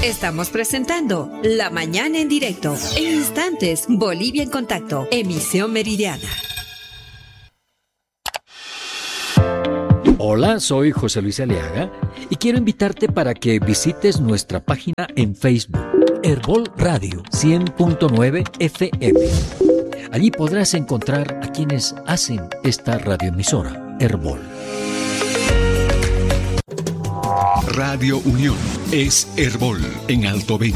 Estamos presentando La Mañana en Directo. En instantes, Bolivia en Contacto, emisión meridiana. Hola, soy José Luis Aliaga y quiero invitarte para que visites nuestra página en Facebook, Herbol Radio 100.9 FM. Allí podrás encontrar a quienes hacen esta radioemisora, Herbol. Radio Unión es Herbol en Alto Beni.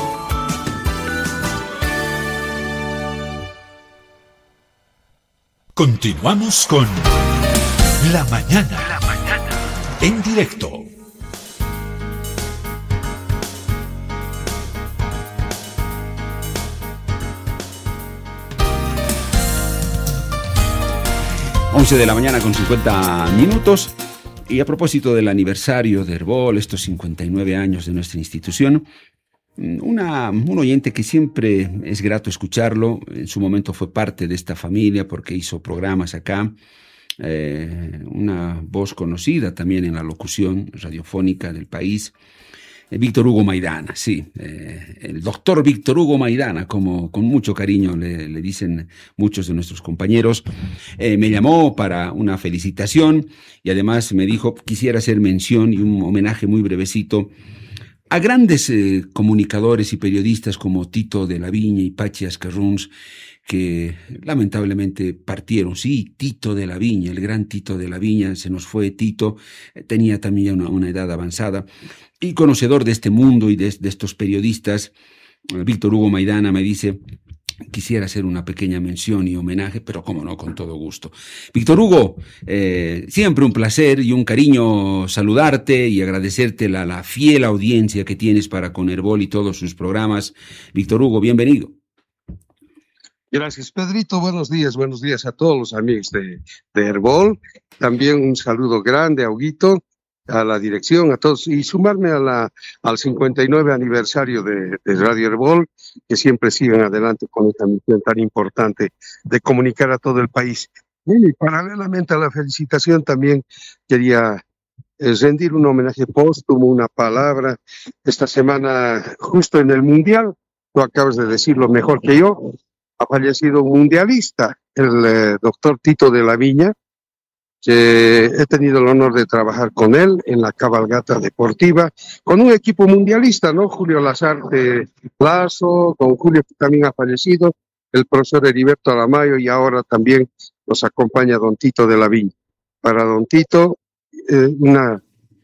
Continuamos con La Mañana en directo. Once de la mañana con 50 minutos. Y a propósito del aniversario de Herbol, estos 59 años de nuestra institución, un oyente que siempre es grato escucharlo, en su momento fue parte de esta familia porque hizo programas acá, una voz conocida también en la locución radiofónica del país, Víctor Hugo Maidana, sí, el doctor Víctor Hugo Maidana, como con mucho cariño le dicen muchos de nuestros compañeros. Me llamó para una felicitación y además me dijo, quisiera hacer mención y un homenaje muy brevecito a grandes comunicadores y periodistas como Tito de la Viña y Pachi Ascarruns, que lamentablemente partieron. Sí, Tito de la Viña, el gran Tito de la Viña, se nos fue Tito, tenía también una edad avanzada, y conocedor de este mundo y de estos periodistas. Víctor Hugo Maidana me dice, quisiera hacer una pequeña mención y homenaje, pero cómo no, con todo gusto. Víctor Hugo, siempre un placer y un cariño saludarte y agradecerte la fiel audiencia que tienes para con Herbol y todos sus programas. Víctor Hugo, bienvenido. Gracias, Pedrito. Buenos días a todos los amigos de Herbol. También un saludo grande a Huguito, a la dirección, a todos, y sumarme al 59 aniversario de Radio Herbol, que siempre sigan adelante con esta misión tan importante de comunicar a todo el país. Y paralelamente a la felicitación también quería rendir un homenaje póstumo, una palabra. Esta semana, justo en el Mundial, tú acabas de decirlo mejor que yo, ha fallecido un mundialista, el doctor Tito de la Viña, que he tenido el honor de trabajar con él en la cabalgata deportiva, con un equipo mundialista, ¿no? Julio Lazarte Lazo, don Julio que también ha fallecido, el profesor Heriberto Aramayo, y ahora también nos acompaña don Tito de la Viña. Para don Tito, una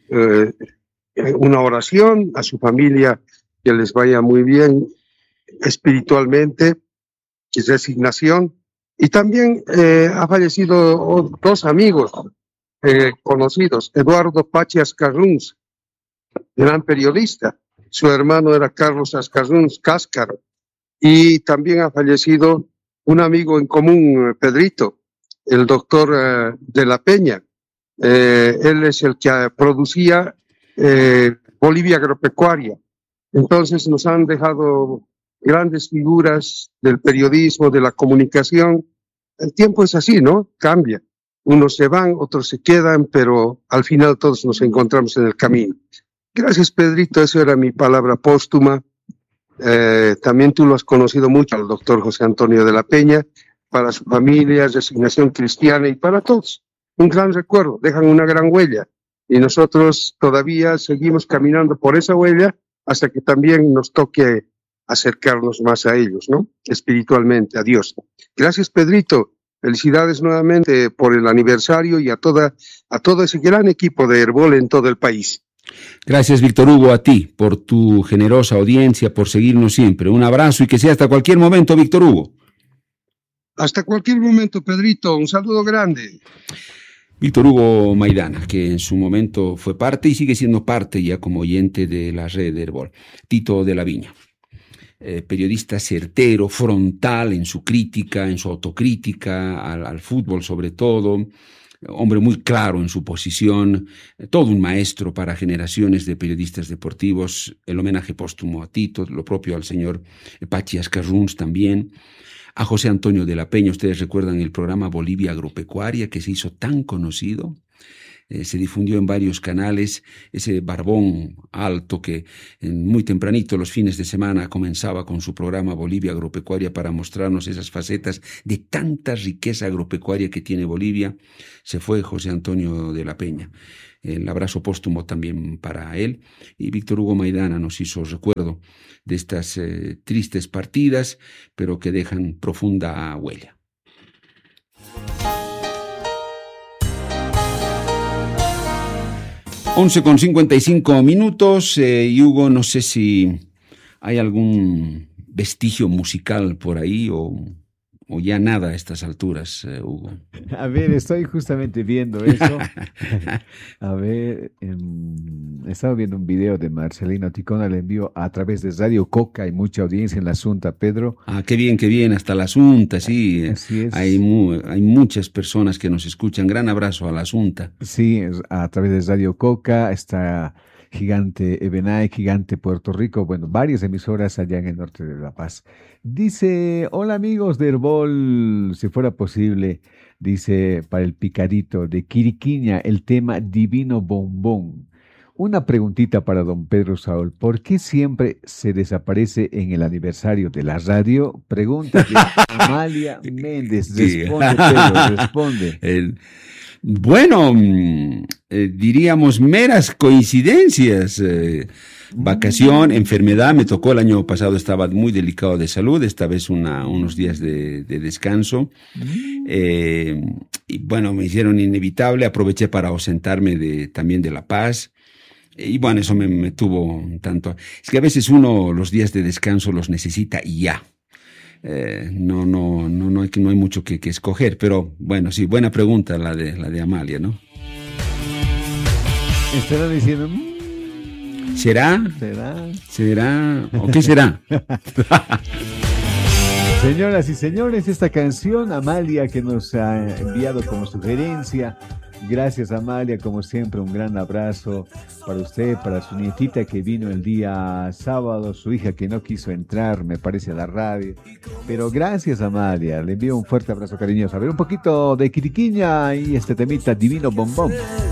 oración a su familia, que les vaya muy bien espiritualmente, y resignación. Y también ha fallecido dos amigos conocidos, Eduardo Pachi Ascarruns, gran periodista. Su hermano era Carlos Ascarruns Cáscaro. Y también ha fallecido un amigo en común, Pedrito, el doctor de la Peña. Él es el que producía Bolivia Agropecuaria. Entonces nos han dejado grandes figuras del periodismo, de la comunicación. El tiempo es así, ¿no? Cambia. Unos se van, otros se quedan, pero al final todos nos encontramos en el camino. Gracias, Pedrito, eso era mi palabra póstuma. También tú lo has conocido mucho, al doctor José Antonio de la Peña, para su familia, Resignación Cristiana y para todos. Un gran recuerdo, dejan una gran huella. Y nosotros todavía seguimos caminando por esa huella hasta que también nos toque acercarnos más a ellos, ¿no? Espiritualmente, a Dios. Gracias, Pedrito. Felicidades nuevamente por el aniversario y a todo ese gran equipo de Herbol en todo el país. Gracias, Víctor Hugo, a ti por tu generosa audiencia, por seguirnos siempre. Un abrazo y que sea hasta cualquier momento, Víctor Hugo. Hasta cualquier momento, Pedrito. Un saludo grande. Víctor Hugo Maidana, que en su momento fue parte y sigue siendo parte ya como oyente de la red de Herbol. Tito de la Viña. Periodista certero, frontal en su crítica, en su autocrítica al fútbol sobre todo, hombre muy claro en su posición, todo un maestro para generaciones de periodistas deportivos. El homenaje póstumo a Tito, lo propio al señor Pachi Ascarruns también, a José Antonio de la Peña. Ustedes recuerdan el programa Bolivia Agropecuaria, que se hizo tan conocido, se difundió en varios canales, ese barbón alto que muy tempranito los fines de semana comenzaba con su programa Bolivia Agropecuaria para mostrarnos esas facetas de tanta riqueza agropecuaria que tiene Bolivia. Se fue José Antonio de la Peña. El abrazo póstumo también para él. Y Víctor Hugo Maidana nos hizo recuerdo de estas tristes partidas, pero que dejan profunda huella. 11:55. Y Hugo, no sé si hay algún vestigio musical por ahí o ya nada a estas alturas, Hugo. A ver, estoy justamente viendo eso. A ver, estaba viendo un video de Marcelino Ticona, le envió a través de Radio Coca, hay mucha audiencia en la Asunta, Pedro. Ah, qué bien, hasta la Asunta, sí. Así es. Hay muchas personas que nos escuchan. Gran abrazo a la Asunta. Sí, a través de Radio Coca está Gigante Ebenay, Gigante Puerto Rico, bueno, varias emisoras allá en el norte de La Paz. Dice, hola amigos de Herbol, si fuera posible, dice, para el picadito de Quiriquiña, el tema Divino Bombón. Una preguntita para don Pedro Saúl, ¿por qué siempre se desaparece en el aniversario de la radio? Pregunta de Amalia Méndez, responde Pedro, responde. Bueno, diríamos meras coincidencias. Vacación, enfermedad, me tocó el año pasado, estaba muy delicado de salud, esta vez unos días de descanso. Y bueno, me hicieron inevitable, aproveché para ausentarme también de La Paz. Y bueno, eso me tuvo un tanto. Es que a veces uno los días de descanso los necesita y ya. No hay mucho que escoger, pero bueno, sí, buena pregunta la de Amalia, ¿no? Estarán diciendo, ¿será? ¿O qué será? Señoras y señores, esta canción, Amalia, que nos ha enviado como sugerencia. Gracias, Amalia, como siempre, un gran abrazo para usted, para su nietita que vino el día sábado, su hija que no quiso entrar, me parece, a la radio. Pero gracias, Amalia, le envío un fuerte abrazo cariñoso. A ver, un poquito de Quiriquiña y este temita Divino Bombón.